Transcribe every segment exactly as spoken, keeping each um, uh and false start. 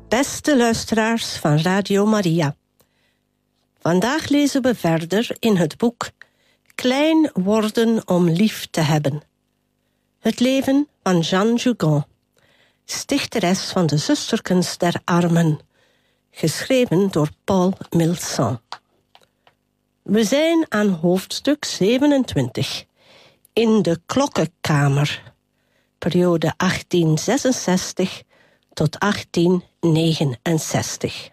Beste luisteraars van Radio Maria. Vandaag lezen we verder in het boek Klein worden om lief te hebben. Het leven van Jeanne Jugon, stichteres van de Zusterkens der Armen, geschreven door Paul Milsan. We zijn aan hoofdstuk zevenentwintig, in de Klokkenkamer, periode achttien zesenzestig tot achttien negenenzestig.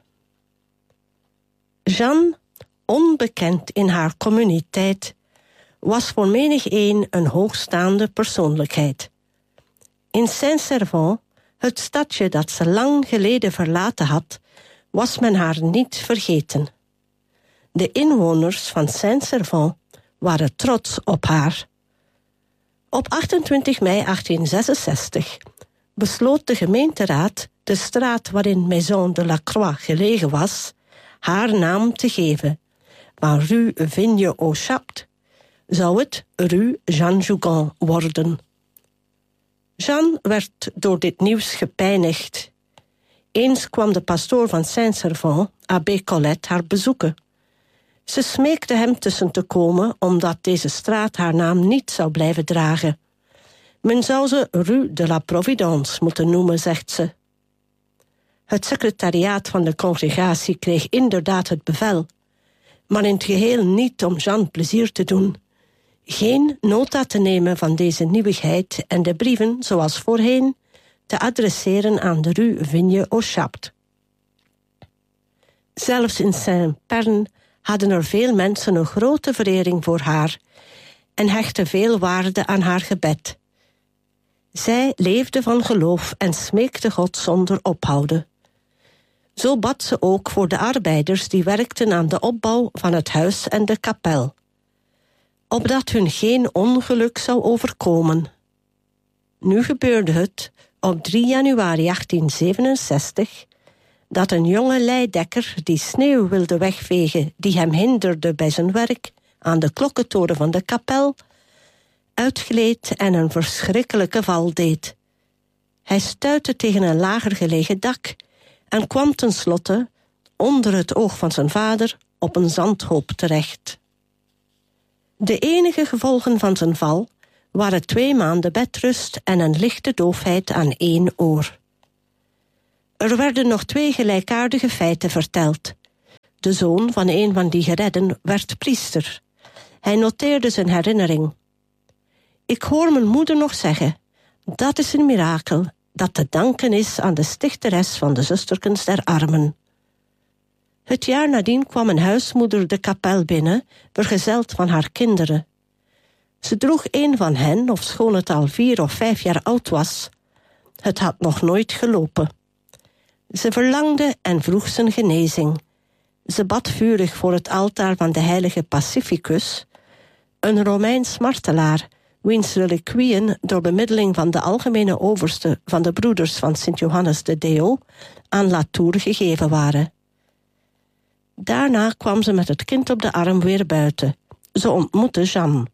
Jeanne, onbekend in haar communiteit, was voor menigeen een hoogstaande persoonlijkheid. In Saint-Servan, het stadje dat ze lang geleden verlaten had, was men haar niet vergeten. De inwoners van Saint-Servan waren trots op haar. Op achtentwintig mei achttien zesenzestig besloot de gemeenteraad de straat waarin Maison de la Croix gelegen was, haar naam te geven. Van Rue Vigne aux Chaptes zou het Rue Jeanne Jugon worden. Jeanne werd door dit nieuws gepijnigd. Eens kwam de pastoor van Saint-Servan, abbé Colette, haar bezoeken. Ze smeekte hem tussen te komen, omdat deze straat haar naam niet zou blijven dragen. Men zou ze Rue de la Providence moeten noemen, zegt ze. Het secretariaat van de congregatie kreeg inderdaad het bevel, maar in het geheel niet om Jeanne plezier te doen. Geen nota te nemen van deze nieuwigheid en de brieven, zoals voorheen, te adresseren aan de Rue Vigne aux Chaptes. Zelfs in Saint-Pern hadden er veel mensen een grote verering voor haar en hechten veel waarde aan haar gebed. Zij leefde van geloof en smeekte God zonder ophouden. Zo bad ze ook voor de arbeiders die werkten aan de opbouw van het huis en de kapel, opdat hun geen ongeluk zou overkomen. Nu gebeurde het op drie januari achttien zevenenzestig dat een jonge leidekker die sneeuw wilde wegvegen die hem hinderde bij zijn werk aan de klokkentoren van de kapel, uitgleed en een verschrikkelijke val deed. Hij stuitte tegen een lager gelegen dak en kwam tenslotte, onder het oog van zijn vader, op een zandhoop terecht. De enige gevolgen van zijn val waren twee maanden bedrust en een lichte doofheid aan één oor. Er werden nog twee gelijkaardige feiten verteld. De zoon van een van die geredden werd priester. Hij noteerde zijn herinnering. Ik hoor mijn moeder nog zeggen, dat is een mirakel dat te danken is aan de stichteres van de Zusterkens der Armen. Het jaar nadien kwam een huismoeder de kapel binnen, vergezeld van haar kinderen. Ze droeg een van hen, ofschoon het al vier of vijf jaar oud was. Het had nog nooit gelopen. Ze verlangde en vroeg zijn genezing. Ze bad vurig voor het altaar van de heilige Pacificus, een Romeins martelaar, wiens reliquieën door bemiddeling van de algemene overste van de broeders van Sint Johannes de Deo aan Latour gegeven waren. Daarna kwam ze met het kind op de arm weer buiten. Ze ontmoette Jeanne.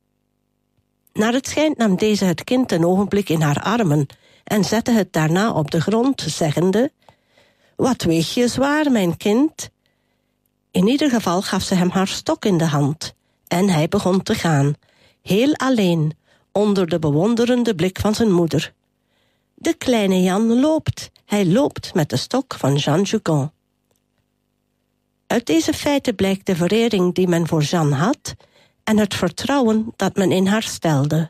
Naar het schijnt nam deze het kind een ogenblik in haar armen en zette het daarna op de grond, zeggende: "Wat weeg je zwaar, mijn kind?" In ieder geval gaf ze hem haar stok in de hand en hij begon te gaan, heel alleen, onder de bewonderende blik van zijn moeder. De kleine Jan loopt, hij loopt met de stok van Jeanne Jugon. Uit deze feiten blijkt de verering die men voor Jeanne had en het vertrouwen dat men in haar stelde.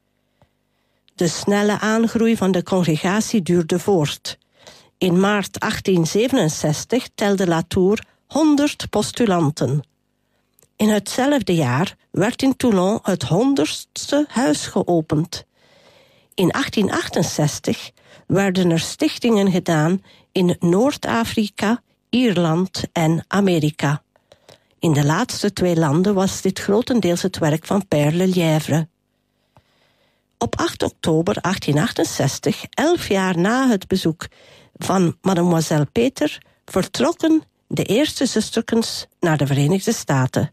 De snelle aangroei van de congregatie duurde voort. In maart achttien zevenenzestig telde Latour honderd postulanten. In hetzelfde jaar werd in Toulon het honderdste huis geopend. In achttien achtenzestig werden er stichtingen gedaan in Noord-Afrika, Ierland en Amerika. In de laatste twee landen was dit grotendeels het werk van Père Lelièvre. Op acht oktober achttien achtenzestig, elf jaar na het bezoek van mademoiselle Peter, vertrokken de eerste zusterkens naar de Verenigde Staten.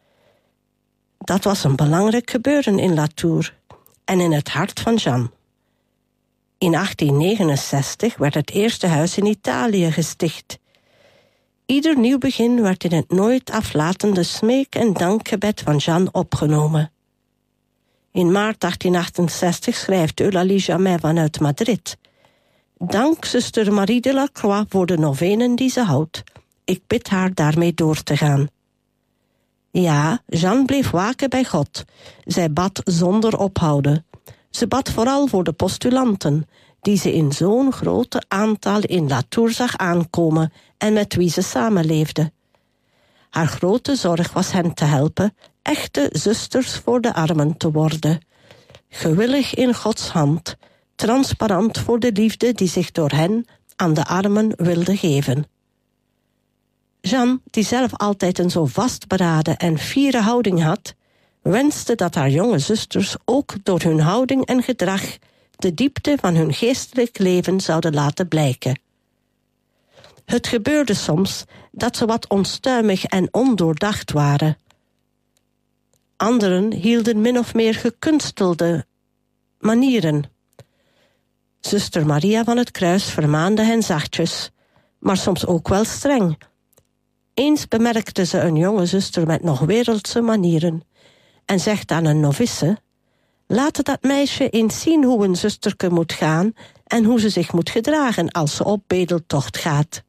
Dat was een belangrijk gebeuren in Latour en in het hart van Jeanne. In achttien negenenzestig werd het eerste huis in Italië gesticht. Ieder nieuw begin werd in het nooit aflatende smeek- en dankgebed van Jeanne opgenomen. In maart achttien achtenzestig schrijft Eulalie Jamais vanuit Madrid: Dank zuster Marie de la Croix voor de novenen die ze houdt. Ik bid haar daarmee door te gaan. Ja, Jeanne bleef waken bij God. Zij bad zonder ophouden. Ze bad vooral voor de postulanten, die ze in zo'n grote aantal in La Tour zag aankomen en met wie ze samenleefde. Haar grote zorg was hen te helpen echte zusters voor de armen te worden. Gewillig in Gods hand, transparant voor de liefde die zich door hen aan de armen wilde geven. Jeanne, die zelf altijd een zo vastberaden en fiere houding had, wenste dat haar jonge zusters ook door hun houding en gedrag de diepte van hun geestelijk leven zouden laten blijken. Het gebeurde soms dat ze wat onstuimig en ondoordacht waren. Anderen hielden min of meer gekunstelde manieren. Zuster Maria van het Kruis vermaande hen zachtjes, maar soms ook wel streng. Eens bemerkte ze een jonge zuster met nog wereldse manieren en zegt aan een novice: laat dat meisje eens zien hoe een zusterke moet gaan en hoe ze zich moet gedragen als ze op bedeltocht gaat.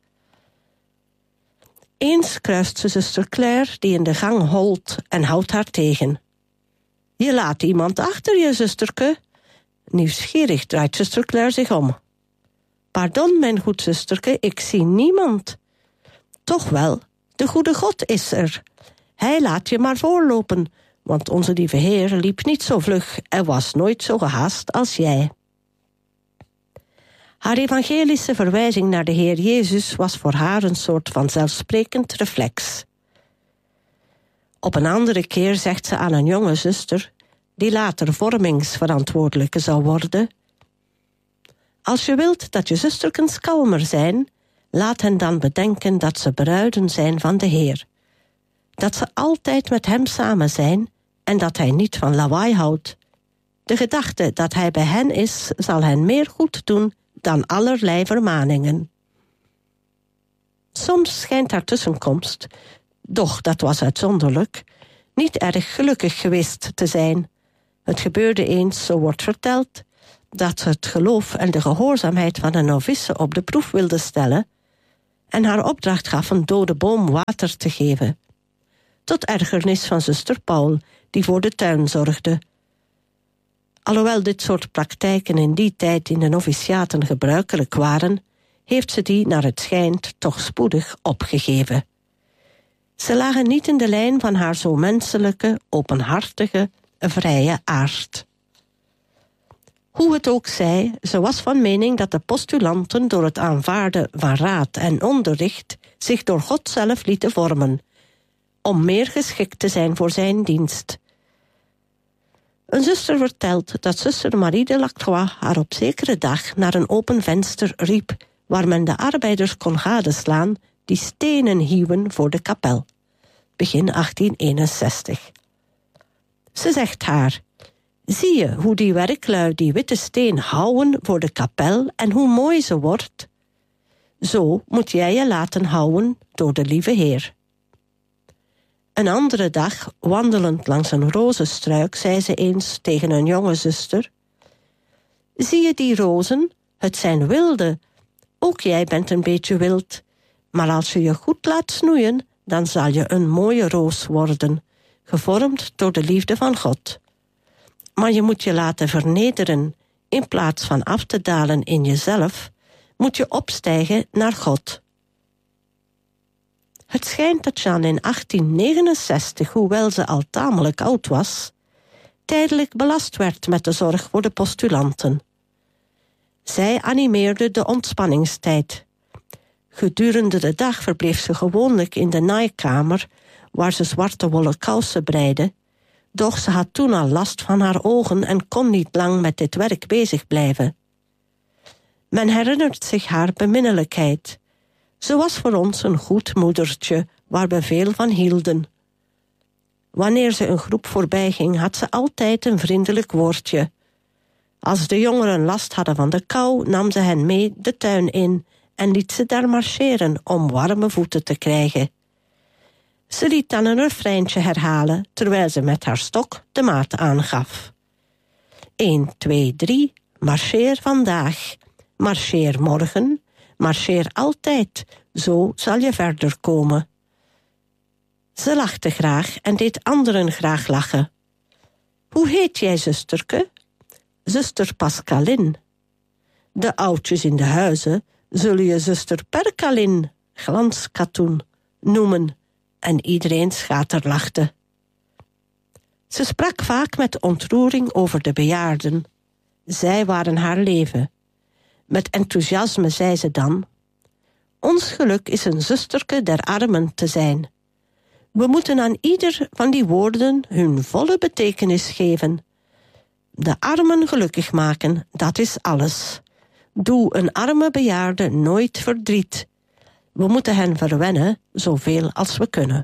Eens kruist ze zuster Claire, die in de gang holt, en houdt haar tegen. Je laat iemand achter je, zusterke. Nieuwsgierig draait zuster Claire zich om. Pardon, mijn goed zusterke, ik zie niemand. Toch wel, de goede God is er. Hij laat je maar voorlopen, want onze lieve Heer liep niet zo vlug en was nooit zo gehaast als jij. Haar evangelische verwijzing naar de Heer Jezus was voor haar een soort van zelfsprekend reflex. Op een andere keer zegt ze aan een jonge zuster, die later vormingsverantwoordelijke zou worden: als je wilt dat je zusterkens kalmer zijn, laat hen dan bedenken dat ze bruiden zijn van de Heer. Dat ze altijd met hem samen zijn en dat hij niet van lawaai houdt. De gedachte dat hij bij hen is, zal hen meer goed doen dan allerlei vermaningen. Soms schijnt haar tussenkomst, doch dat was uitzonderlijk, niet erg gelukkig geweest te zijn. Het gebeurde eens, zo wordt verteld, dat ze het geloof en de gehoorzaamheid van een novice op de proef wilde stellen en haar opdracht gaf een dode boom water te geven. Tot ergernis van zuster Paul, die voor de tuin zorgde. Alhoewel dit soort praktijken in die tijd in de noviciaten gebruikelijk waren, heeft ze die naar het schijnt toch spoedig opgegeven. Ze lagen niet in de lijn van haar zo menselijke, openhartige, vrije aard. Hoe het ook zij, ze was van mening dat de postulanten door het aanvaarden van raad en onderricht zich door God zelf lieten vormen, om meer geschikt te zijn voor zijn dienst. Een zuster vertelt dat zuster Marie de la Croix haar op zekere dag naar een open venster riep, waar men de arbeiders kon gadeslaan die stenen hieuwen voor de kapel. Begin achttien eenenzestig. Ze zegt haar: zie je hoe die werklui die witte steen houwen voor de kapel en hoe mooi ze wordt? Zo moet jij je laten houwen door de lieve Heer. Een andere dag, wandelend langs een rozenstruik, zei ze eens tegen een jonge zuster: zie je die rozen? Het zijn wilde. Ook jij bent een beetje wild. Maar als je je goed laat snoeien, dan zal je een mooie roos worden, gevormd door de liefde van God. Maar je moet je laten vernederen. In plaats van af te dalen in jezelf, moet je opstijgen naar God. Het schijnt dat Jeanne in achttien negenenzestig, hoewel ze al tamelijk oud was, tijdelijk belast werd met de zorg voor de postulanten. Zij animeerde de ontspanningstijd. Gedurende de dag verbleef ze gewoonlijk in de naaikamer, waar ze zwarte wollen kousen breidde, doch ze had toen al last van haar ogen en kon niet lang met dit werk bezig blijven. Men herinnert zich haar beminnelijkheid. Ze was voor ons een goed moedertje, waar we veel van hielden. Wanneer ze een groep voorbij ging, had ze altijd een vriendelijk woordje. Als de jongeren last hadden van de kou, nam ze hen mee de tuin in en liet ze daar marcheren om warme voeten te krijgen. Ze liet dan een refreintje herhalen, terwijl ze met haar stok de maat aangaf. één, twee, drie, marcheer vandaag. Marcheer morgen, marcheer altijd, zo zal je verder komen. Ze lachte graag en deed anderen graag lachen. Hoe heet jij, zusterke? Zuster Pascalin. De oudjes in de huizen zullen je zuster Perkalin, glanskatoen, noemen, en iedereen schaterlachte. Ze sprak vaak met ontroering over de bejaarden. Zij waren haar leven. Met enthousiasme zei ze dan: ons geluk is een zusterke der armen te zijn. We moeten aan ieder van die woorden hun volle betekenis geven. De armen gelukkig maken, dat is alles. Doe een arme bejaarde nooit verdriet. We moeten hen verwennen, zoveel als we kunnen.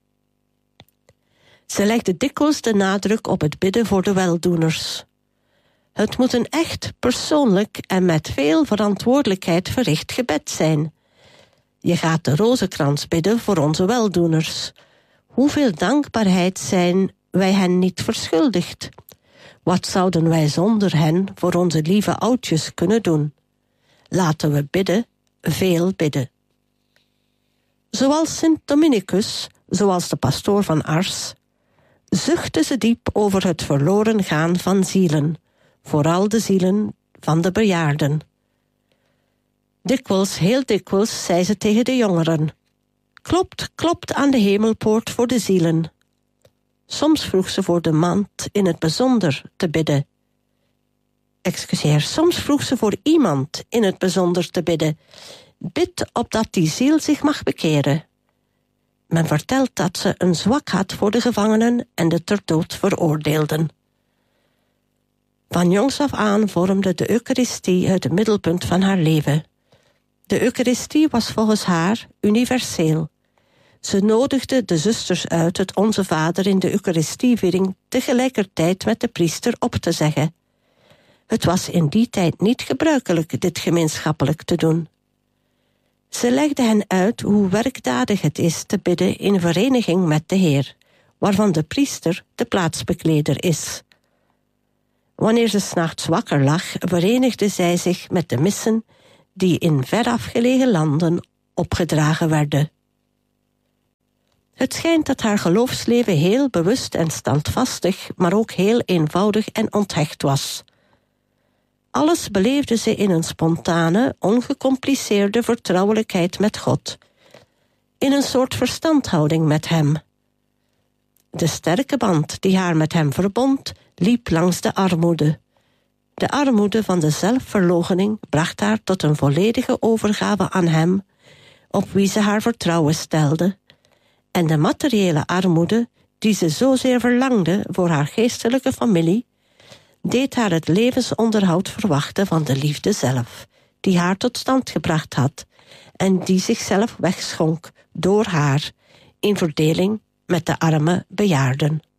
Ze legde dikwijls de nadruk op het bidden voor de weldoeners. Het moet een echt, persoonlijk en met veel verantwoordelijkheid verricht gebed zijn. Je gaat de rozenkrans bidden voor onze weldoeners. Hoeveel dankbaarheid zijn wij hen niet verschuldigd? Wat zouden wij zonder hen voor onze lieve oudjes kunnen doen? Laten we bidden, veel bidden. Zoals Sint Dominicus, zoals de pastoor van Ars, zuchtte ze diep over het verloren gaan van zielen, vooral de zielen van de bejaarden. Dikwijls, heel dikwijls, zei ze tegen de jongeren: klopt, klopt aan de hemelpoort voor de zielen. Soms vroeg ze voor de maand in het bijzonder te bidden. Excuseer, soms vroeg ze voor iemand in het bijzonder te bidden. Bid opdat die ziel zich mag bekeren. Men vertelt dat ze een zwak had voor de gevangenen en de ter dood veroordeelden. Van jongs af aan vormde de Eucharistie het middelpunt van haar leven. De Eucharistie was volgens haar universeel. Ze nodigde de zusters uit het Onze Vader in de Eucharistieviering tegelijkertijd met de priester op te zeggen. Het was in die tijd niet gebruikelijk dit gemeenschappelijk te doen. Ze legde hen uit hoe werkdadig het is te bidden in vereniging met de Heer, waarvan de priester de plaatsbekleder is. Wanneer ze 's nachts wakker lag, verenigde zij zich met de missen die in verafgelegen landen opgedragen werden. Het schijnt dat haar geloofsleven heel bewust en standvastig, maar ook heel eenvoudig en onthecht was. Alles beleefde ze in een spontane, ongecompliceerde vertrouwelijkheid met God, in een soort verstandhouding met hem. De sterke band die haar met hem verbond, liep langs de armoede. De armoede van de zelfverloochening bracht haar tot een volledige overgave aan hem, op wie ze haar vertrouwen stelde, en de materiële armoede, die ze zozeer verlangde voor haar geestelijke familie, deed haar het levensonderhoud verwachten van de liefde zelf, die haar tot stand gebracht had en die zichzelf wegschonk door haar in verdeling met de arme bejaarden.